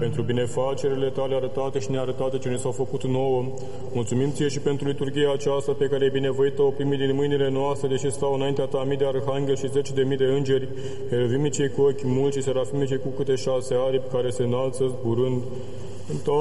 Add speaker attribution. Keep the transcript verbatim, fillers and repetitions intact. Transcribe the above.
Speaker 1: pentru binefacerile Tale arătate și nearătate ce ne s-au făcut nouă. Mulțumim Ție și pentru liturghia aceasta pe care ai binevoit-o, o primi din mâinile noastre, deși stau înaintea Ta mii de arhangheli și zeci de mii de îngeri, heruvimii cei cu ochi mulți și serafimii cei cu câte șase aripi care se înalță zburând.